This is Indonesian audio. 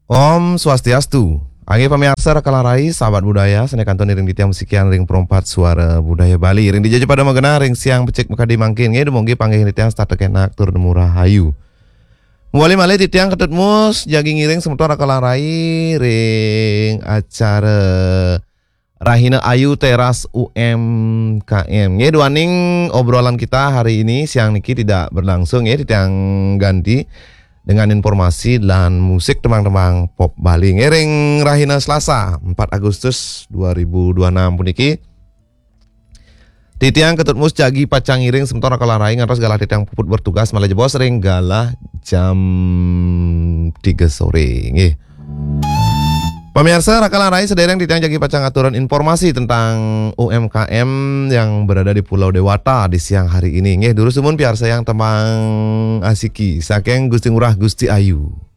Om Swastiastu. Angge pamirsa rakalarai sahabat budaya sene kanton ring ditiang musikian ring perompat suara budaya Bali ring dijajah pada magena ring siang becek maka dimangkin nge dumonggi panggih ditiang start kenak tur murah hayu. Muali malih ditiang ketut mus jagi ngiring semeton rakalarai ring acara Rahina Ayu Teras UMKM. Nge duaning obrolan kita hari ini siang niki tidak berlangsung ya ditiang ganti dengan informasi dan musik temang-temang pop Bali. Ngering Rahina Selasa 4 Agustus 2026 puniki titiang ketut mus jagi pacang ngiring sementara kalarai ngantos galah titiang puput bertugas malah jebos ring galah jam 3 sore nggih. Pemirsa rakalarai sedereng titiang jagi pacang aturan informasi tentang UMKM yang berada di Pulau Dewata di siang hari ini nggih. Duru sumun piarsa yang temang asiki saking Gusti Ngurah Gusti Ayu.